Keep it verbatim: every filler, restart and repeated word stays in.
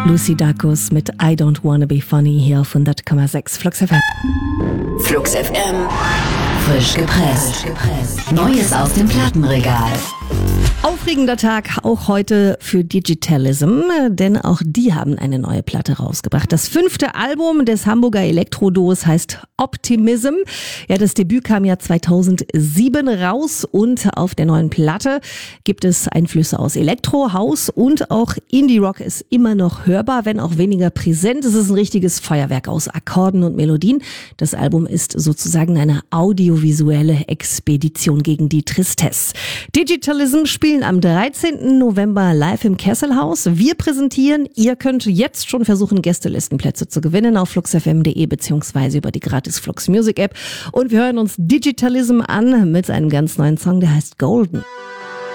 Lucy Dacus mit I Don't Wanna Be Funny hier auf hundert Komma sechs Flux F M. Flux F M. Frisch gepresst. Neues aus dem Plattenregal. Aufregender Tag auch heute für Digitalism, denn auch die haben eine neue Platte rausgebracht. Das fünfte Album des Hamburger Elektroduos heißt Optimism. Ja, das Debüt kam ja zweitausendsieben raus und auf der neuen Platte gibt es Einflüsse aus Elektro, House und auch Indie-Rock ist immer noch hörbar, wenn auch weniger präsent. Es ist ein richtiges Feuerwerk aus Akkorden und Melodien. Das Album ist sozusagen eine audiovisuelle Expedition gegen die Tristesse. Digitalism spielen am dreizehnten November live im Kesselhaus. Wir präsentieren, ihr könnt jetzt schon versuchen, Gästelistenplätze zu gewinnen auf flux f m punkt d e beziehungsweise über die gratis Flux Music App. Und wir hören uns Digitalism an mit einem ganz neuen Song, der heißt Golden.